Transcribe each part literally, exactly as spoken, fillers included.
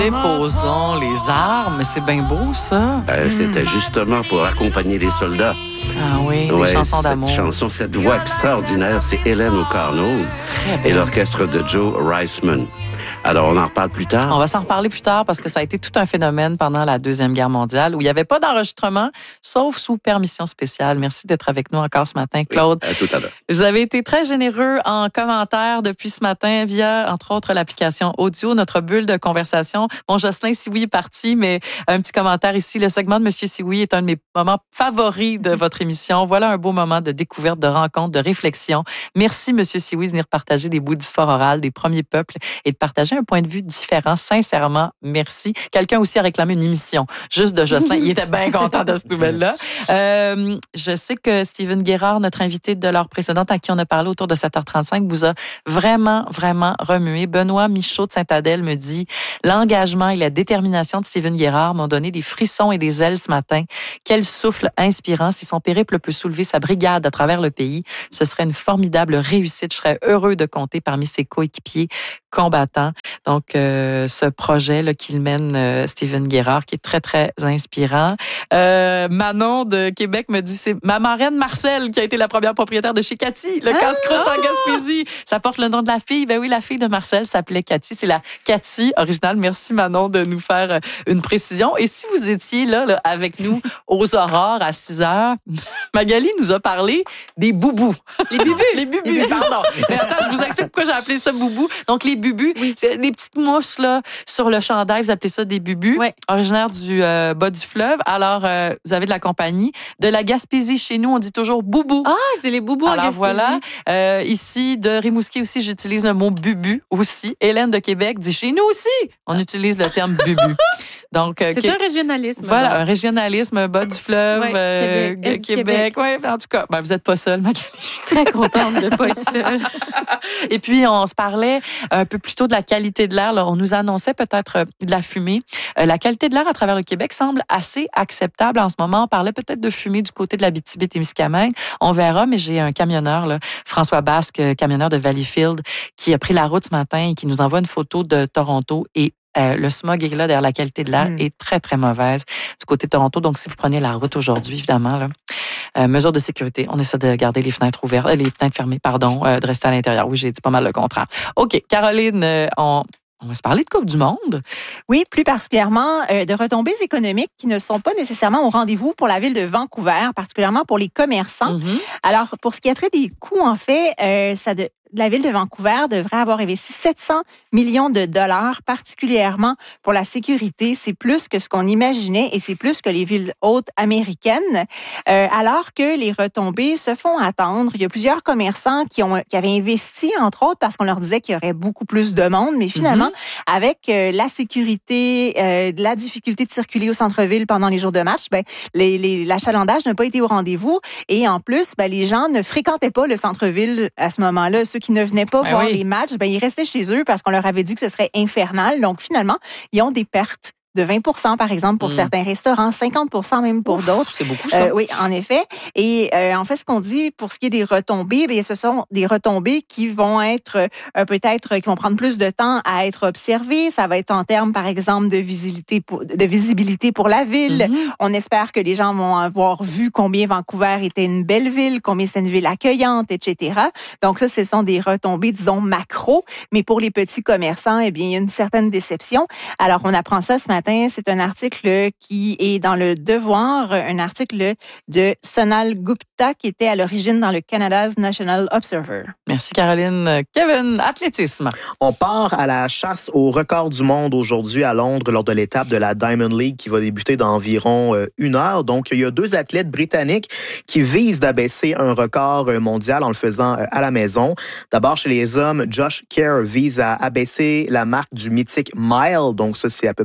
Déposons les armes. C'est bien beau, ça. Euh, mm. C'était justement pour accompagner les soldats. Ah oui, des ouais, chansons d'amour. Cette chanson, cette voix extraordinaire, c'est Hélène O'Connell et l'orchestre de Joe Reisman. Alors, on en reparle plus tard? On va s'en reparler plus tard parce que ça a été tout un phénomène pendant la Deuxième Guerre mondiale où il n'y avait pas d'enregistrement, sauf sous permission spéciale. Merci d'être avec nous encore ce matin, Claude. Oui, à tout à l'heure. Vous avez été très généreux en commentaires depuis ce matin via, entre autres, l'application audio, notre bulle de conversation. Bon, Jocelyn Sioui est parti, mais un petit commentaire ici. Le segment de Monsieur Sioui est un de mes moments favoris de votre émission. Voilà un beau moment de découverte, de rencontre, de réflexion. Merci, Monsieur Sioui, de venir partager des bouts d'histoire orale des premiers peuples et de partager un point de vue différent. Sincèrement, merci. Quelqu'un aussi a réclamé une émission juste de Jocelyn. Il était bien content de cette nouvelle-là. Euh, je sais que Steven Guérard, notre invité de l'heure précédente, à qui on a parlé autour de sept heures trente-cinq, vous a vraiment, vraiment remué. Benoît Michaud de Saint-Adèle me dit « L'engagement et la détermination de Steven Guérard m'ont donné des frissons et des ailes ce matin. Quel souffle inspirant. Si son périple peut soulever sa brigade à travers le pays, ce serait une formidable réussite. Je serais heureux de compter parmi ses coéquipiers combattants. » Donc, euh, ce projet là, qu'il mène euh, Steven Guérard, qui est très, très inspirant. Euh, Manon de Québec me dit, c'est ma marraine Marcel qui a été la première propriétaire de chez Cathy, le ah, casse-croûte oh! en Gaspésie. Ça porte le nom de la fille. Ben oui, la fille de Marcel s'appelait Cathy. C'est la Cathy originale. Merci Manon de nous faire une précision. Et si vous étiez là, là avec nous aux aurores à six heures, Magali nous a parlé des boubous. Les bubus. Les bubus, pardon. Mais attends, je vous explique pourquoi j'ai appelé ça boubou. Donc, les bubus, oui. C'est des petites mousses là, sur le chandail. Vous appelez ça des bubus. Oui. Originaires du euh, bas du fleuve. Alors, euh, vous avez de la compagnie. De la Gaspésie, chez nous, on dit toujours boubou. Ah, c'est les boubous en Alors, Gaspésie. voilà. Euh, ici, de Rimouski aussi, j'utilise le mot bubu aussi. Hélène de Québec dit chez nous aussi, on utilise le terme bubu. Donc, euh, c'est un régionalisme. Voilà, donc. un régionalisme, bas du fleuve, ouais, euh, Québec. Québec. Ouais, en tout cas, ben, vous n'êtes pas seule, Magali. Je suis très contente de ne pas être seule. Et puis, on se parlait un peu plus tôt de la qualité de l'air. Là, on nous annonçait peut-être de la fumée. Euh, la qualité de l'air à travers le Québec semble assez acceptable en ce moment. On parlait peut-être de fumée du côté de la Abitibi-Témiscamingue. On verra, mais j'ai un camionneur, là, François Basque, camionneur de Valleyfield, qui a pris la route ce matin et qui nous envoie une photo de Toronto et Euh, le smog est là, d'ailleurs, la qualité de l'air mm. est très, très mauvaise du côté de Toronto. Donc, si vous prenez la route aujourd'hui, évidemment, là, euh, mesure de sécurité, on essaie de garder les fenêtres ouvertes, euh, les fenêtres fermées, pardon, euh, de rester à l'intérieur. Oui, j'ai dit pas mal le contraire. OK, Caroline, euh, on... On va se parler de Coupe du Monde. Oui, plus particulièrement euh, de retombées économiques qui ne sont pas nécessairement au rendez-vous pour la ville de Vancouver, particulièrement pour les commerçants. Mm-hmm. Alors, pour ce qui a trait des coûts, en fait, euh, ça de, la ville de Vancouver devrait avoir investi sept cents millions de dollars, particulièrement pour la sécurité. C'est plus que ce qu'on imaginait et c'est plus que les villes hautes américaines. Euh, alors que les retombées se font attendre. Il y a plusieurs commerçants qui, ont, qui avaient investi, entre autres, parce qu'on leur disait qu'il y aurait beaucoup plus de monde, mais finalement, mm-hmm. avec euh, la sécurité, euh, la difficulté de circuler au centre-ville pendant les jours de match, ben, les, les, l'achalandage n'a pas été au rendez-vous. Et en plus, ben, les gens ne fréquentaient pas le centre-ville à ce moment-là. Ceux qui ne venaient pas ben voir oui. les matchs, ben, ils restaient chez eux parce qu'on leur avait dit que ce serait infernal. Donc, finalement, ils ont des pertes de vingt pour cent, par exemple, pour mmh. certains restaurants, cinquante pour cent même pour Ouf, d'autres. C'est beaucoup, ça. Euh, oui, en effet. Et euh, en fait, ce qu'on dit pour ce qui est des retombées, bien, ce sont des retombées qui vont être euh, peut-être, qui vont prendre plus de temps à être observées. Ça va être en termes, par exemple, de visibilité pour, de visibilité pour la ville. Mmh. On espère que les gens vont avoir vu combien Vancouver était une belle ville, combien c'est une ville accueillante, et cetera. Donc ça, ce sont des retombées, disons, macro. Mais pour les petits commerçants, eh bien, il y a une certaine déception. Alors, on apprend ça ce matin. C'est un article qui est dans le Devoir, un article de Sonal Gupta qui était à l'origine dans le Canada's National Observer. Merci Caroline. Kevin, athlétisme. On part à la chasse au record du monde aujourd'hui à Londres lors de l'étape de la Diamond League qui va débuter dans environ une heure. Donc, il y a deux athlètes britanniques qui visent d'abaisser un record mondial en le faisant à la maison. D'abord, chez les hommes, Josh Kerr vise à abaisser la marque du mythique mile. Donc, ça, c'est à peu près mille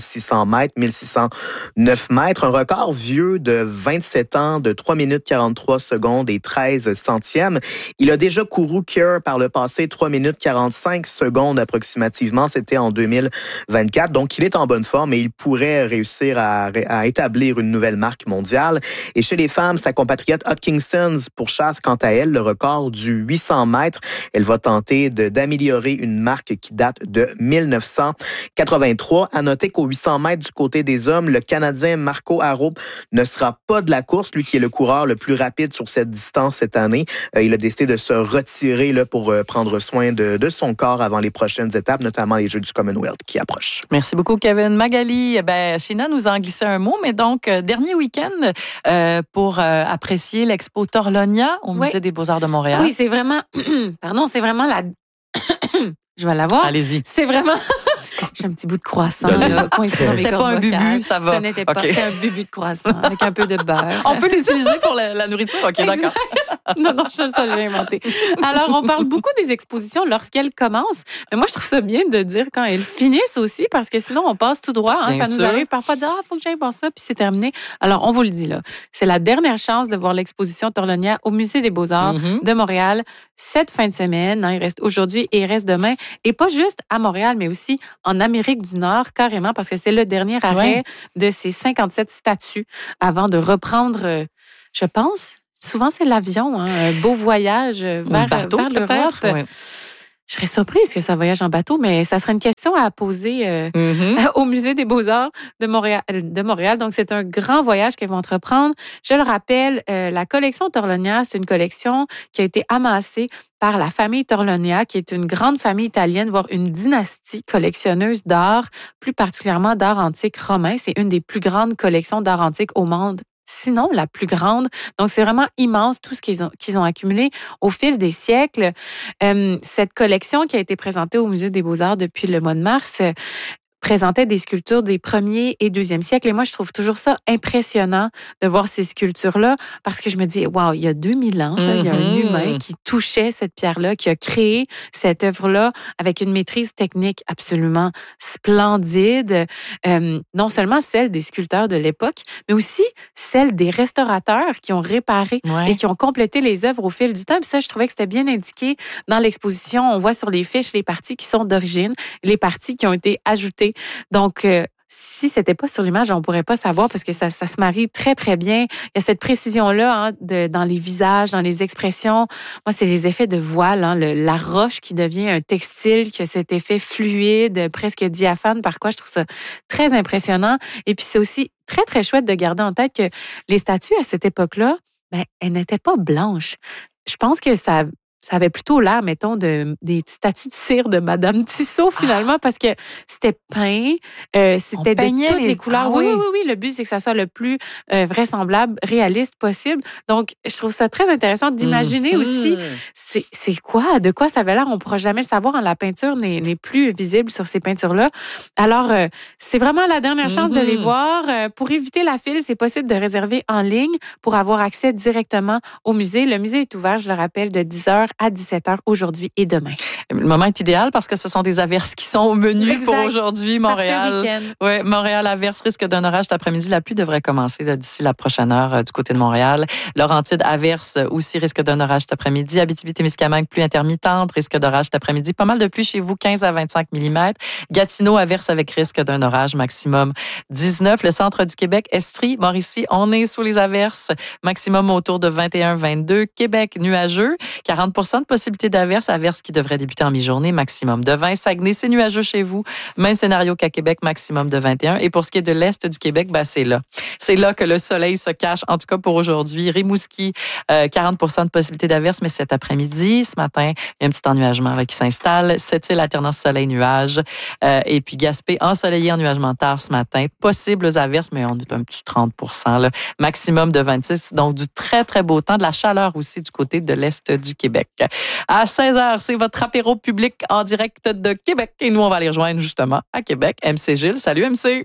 six cents mètres, mille six cent neuf mètres. Un record vieux de vingt-sept ans, de trois minutes quarante-trois secondes et treize centièmes. Il a déjà couru Cure par le passé, trois minutes quarante-cinq secondes approximativement. C'était en deux mille vingt-quatre. Donc, il est en bonne forme et il pourrait réussir à, à établir une nouvelle marque mondiale. Et chez les femmes, sa compatriote Hodgkinson pourchasse quant à elle le record du huit cents mètres. Elle va tenter de, d'améliorer une marque qui date de mille neuf cent quatre-vingt-trois. À noter qu'au huit cents mètres du côté des hommes, le Canadien Marco Arrup ne sera pas de la course, lui qui est le coureur le plus rapide sur cette distance cette année. Euh, il a décidé de se retirer là, pour euh, prendre soin de, de son corps avant les prochaines étapes, notamment les Jeux du Commonwealth qui approchent. Merci beaucoup, Kevin. Magali, ben, Sheena nous a en glissé un mot, mais donc, euh, dernier week-end euh, pour euh, apprécier l'expo Torlonia au oui. Musée des Beaux-Arts de Montréal. Oui, c'est vraiment... Pardon, c'est vraiment la... Je vais l'avoir. Allez-y. C'est vraiment... J'ai un petit bout de croissant. Là, coincé dans mes C'était cordes pas un vocales. bubu, ça va. Ce n'était pas. Okay. C'était un bubu de croissant avec un peu de beurre. On peut l'utiliser pour la, la nourriture? OK, Exact. d'accord. Non, non, ça, ça, j'ai inventé. Alors, on parle beaucoup des expositions lorsqu'elles commencent. Mais moi, je trouve ça bien de dire quand elles finissent aussi, parce que sinon, on passe tout droit. Hein. Ça sûr. nous arrive parfois de dire, ah, il faut que j'aille voir ça, puis c'est terminé. Alors, on vous le dit, là. C'est la dernière chance de voir l'exposition Torlonia au Musée des Beaux-Arts Mm-hmm. de Montréal cette fin de semaine. Hein. Il reste aujourd'hui et il reste demain. Et pas juste à Montréal, mais aussi en Amérique du Nord, carrément, parce que c'est le dernier arrêt Ouais. de ces cinquante-sept statues avant de reprendre, euh, je pense, souvent c'est l'avion, hein, un beau voyage vers, Un bateau, vers l'Europe. peut-être? Oui. Je serais surprise que ça voyage en bateau, mais ça serait une question à poser euh, Mm-hmm. au Musée des Beaux-Arts de Montréal. De Montréal. Donc, c'est un grand voyage qu'ils vont entreprendre. Je le rappelle, euh, la collection Torlonia, c'est une collection qui a été amassée par la famille Torlonia, qui est une grande famille italienne, voire une dynastie collectionneuse d'art, plus particulièrement d'art antique romain. C'est une des plus grandes collections d'art antique au monde. Sinon, la plus grande. Donc, c'est vraiment immense tout ce qu'ils ont, qu'ils ont accumulé au fil des siècles. Euh, cette collection qui a été présentée au Musée des Beaux-Arts depuis le mois de mars euh, présentait des sculptures des premiers et deuxième siècles. Et moi, je trouve toujours ça impressionnant de voir ces sculptures-là parce que je me dis, wow, il y a deux mille ans, là, il y a un Mm-hmm. humain qui touchait cette pierre-là, qui a créé cette œuvre-là avec une maîtrise technique absolument splendide. Euh, non seulement celle des sculpteurs de l'époque, mais aussi celle des restaurateurs qui ont réparé Ouais. et qui ont complété les œuvres au fil du temps. Puis ça, je trouvais que c'était bien indiqué dans l'exposition. On voit sur les fiches les parties qui sont d'origine, les parties qui ont été ajoutées. Donc, euh, si c'était pas sur l'image, on pourrait pas savoir parce que ça, ça se marie très, très bien. Il y a cette précision-là hein, de, dans les visages, dans les expressions. Moi, c'est les effets de voile, hein, le, la roche qui devient un textile, qui a cet effet fluide, presque diaphane, par quoi je trouve ça très impressionnant. Et puis, c'est aussi très, très chouette de garder en tête que les statues à cette époque-là, ben, elles n'étaient pas blanches. Je pense que ça... Ça avait plutôt l'air, mettons, de, des statues de cire de Madame Tissot, finalement, ah. parce que c'était peint, euh, c'était de toutes les, les couleurs. Ah, oui, oui, oui, oui. Le but, c'est que ça soit le plus euh, vraisemblable, réaliste possible. Donc, je trouve ça très intéressant d'imaginer mm-hmm. aussi c'est, c'est quoi, de quoi ça avait l'air. On ne pourra jamais le savoir. Hein, la peinture n'est, n'est plus visible sur ces peintures-là. Alors, euh, c'est vraiment la dernière chance mm-hmm. de les voir. Euh, pour éviter la file, c'est possible de réserver en ligne pour avoir accès directement au musée. Le musée est ouvert, je le rappelle, de dix heures à dix-sept heures aujourd'hui et demain. Le moment est idéal parce que ce sont des averses qui sont au menu exact. Pour aujourd'hui. Montréal. Oui, Montréal averse, risque d'un orage cet après-midi. La pluie devrait commencer là, d'ici la prochaine heure euh, du côté de Montréal. Laurentide averse aussi, risque d'un orage cet après-midi. Abitibi-Témiscamingue, pluie intermittente, risque d'orage cet après-midi. Pas mal de pluie chez vous, quinze à vingt-cinq millimètres. Gatineau averse avec risque d'un orage maximum dix-neuf. Le centre du Québec, Estrie, Mauricie, on est sous les averses. Maximum autour de vingt et un à vingt-deux. Québec, nuageux. quarante pour cent de possibilité d'averse. Averse qui devrait débuter en mi-journée, maximum de vingt. Saguenay, c'est nuageux chez vous. Même scénario qu'à Québec, maximum de vingt et un. Et pour ce qui est de l'Est du Québec, ben, c'est là. C'est là que le soleil se cache, en tout cas pour aujourd'hui. Rimouski, euh, quarante pour cent de possibilité d'averse, mais cet après-midi, ce matin, il y a un petit ennuagement là, qui s'installe. Sept-Îles, alternance soleil-nuage. Euh, et puis Gaspé, ensoleillé, ennuagement tard ce matin. Possibles averses, mais on est un petit trente pour cent. Là. Maximum de vingt-six. Donc, du très, très beau temps. De la chaleur aussi du côté de l'Est du Québec. À seize heures, c'est votre apéro public en direct de Québec. Et nous, on va aller rejoindre justement à Québec M C Gilles. Salut M C.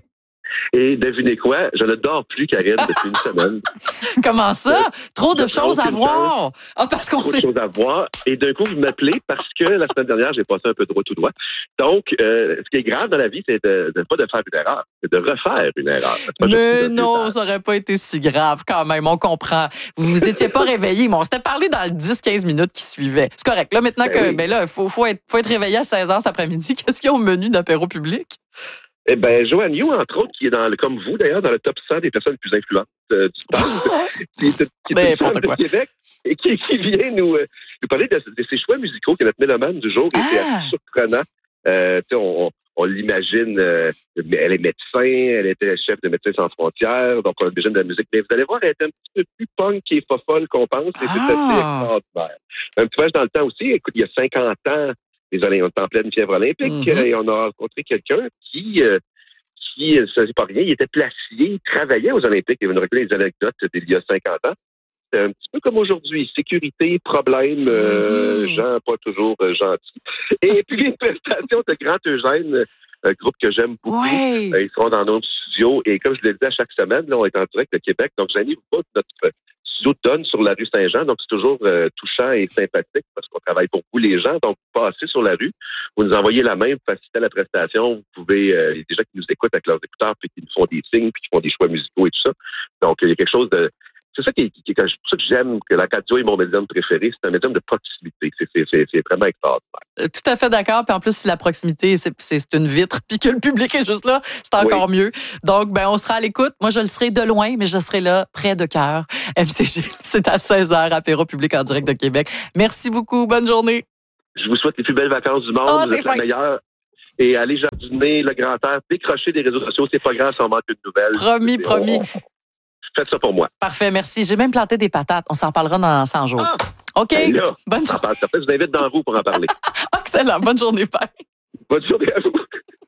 Et devinez quoi? Je ne dors plus, Karine, depuis une semaine. Comment ça? Trop de choses à voir. Ah, parce qu'on Trop sait. de choses à voir. Et d'un coup, vous m'appelez parce que la semaine dernière, j'ai passé un peu droit tout droit. Donc, euh, ce qui est grave dans la vie, c'est de, de pas de faire une erreur, c'est de refaire une erreur. Mais non, ça aurait pas été si grave quand même. On comprend. Vous vous étiez pas réveillé, mais on s'était parlé dans les dix quinze minutes qui suivaient. C'est correct. Là, maintenant ben que, oui. ben là, faut, faut être, faut être réveillé à seize heures cet après-midi. Qu'est-ce qu'il y a au menu d'apéro public? Eh bien, Joanne Yu, entre autres, qui est dans le, comme vous d'ailleurs, dans le top cent des personnes les plus influentes euh, du temps, qui est, qui est une femme de Québec et qui, qui vient nous, euh, nous parler de, de ses choix musicaux, qui est notre mélomane du jour, et c'est Ah. assez surprenant. Euh, on, on, on l'imagine, euh, elle est médecin, elle était chef de Médecins sans frontières, donc on imagine de la musique. Mais vous allez voir, elle est un petit peu plus punk et fofolle qu'on pense, et c'est Ah. assez extraordinaire. Un petit peu dans le temps aussi, écoute, il y a cinquante ans, les Olympiques, on était en pleine fièvre olympique, Mm-hmm. euh, et on a rencontré quelqu'un qui, euh, qui ne faisait pas rien, il était placier, il travaillait aux Olympiques, il va nous raconter les anecdotes d'il y a cinquante ans. C'est un petit peu comme aujourd'hui, sécurité, problème, euh, Mm-hmm. gens pas toujours euh, gentils. Et puis une prestation de Grand Eugène, un groupe que j'aime beaucoup. Ouais. Euh, ils seront dans notre studio, et comme je le disais à chaque semaine, là, on est en direct de Québec, donc j'anime pas notre studio donne sur la rue Saint-Jean, donc c'est toujours euh, touchant et sympathique parce qu'on travaille pour vous les gens, donc vous passez sur la rue, vous nous envoyez la main, vous facilitez la prestation, vous pouvez, euh, il y a des gens qui nous écoutent avec leurs écouteurs, puis qui nous font des signes, puis qui font des choix musicaux et tout ça, donc il y a quelque chose de, c'est ça qui, qui, qui c'est pour ça que j'aime que la radio est mon médium préféré, c'est un médium de proximité, c'est, c'est, c'est, c'est vraiment extraordinaire. Tout à fait d'accord. Puis en plus, si la proximité, c'est, c'est, c'est une vitre, puis que le public est juste là, c'est encore oui. mieux. Donc, ben, on sera à l'écoute. Moi, je le serai de loin, mais je serai là, près de cœur. M C G, c'est à seize heures, apéro public en direct de Québec. Merci beaucoup. Bonne journée. Je vous souhaite les plus belles vacances du monde. Oh, vous êtes la meilleure. Et allez jardiner, le grand air, décrocher des réseaux sociaux. C'est pas grave si on manque une nouvelle. Promis, c'est, promis. On, faites ça pour moi. Parfait, merci. J'ai même planté des patates. On s'en parlera dans cent jours. Ah, OK. Ben là, bonne journée. Je vous invite dans vous pour en parler. Excellent. Bonne journée, bye. Bonne journée à vous.